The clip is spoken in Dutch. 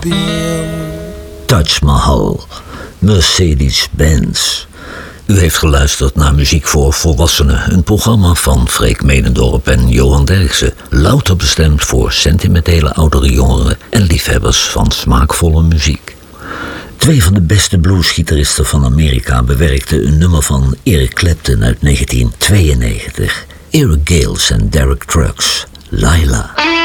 Taj Mahal, Mercedes-Benz. U heeft geluisterd naar Muziek voor Volwassenen, een programma van Freek Medendorp en Johan Derksen, louter bestemd voor sentimentele oudere jongeren en liefhebbers van smaakvolle muziek. 2 van de beste bluesgitaristen van Amerika bewerkten een nummer van Eric Clapton uit 1992. Eric Gales en Derek Trucks, Laila.